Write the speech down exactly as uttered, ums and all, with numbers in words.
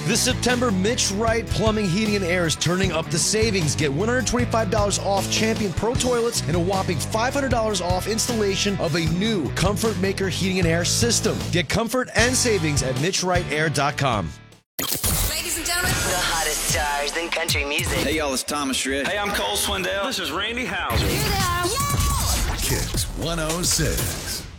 This September, Mitch Wright Plumbing, Heating, and Air is turning up the savings. Get one hundred twenty-five dollars off Champion Pro Toilets and a whopping five hundred dollars off installation of a new Comfort Maker Heating and Air system. Get comfort and savings at mitch wright air dot com. Ladies and gentlemen, the hottest stars in country music. Hey, y'all, it's Thomas Shred. Hey, I'm Cole Swindell. This is Randy Houser. Here they are. Kicks one oh six.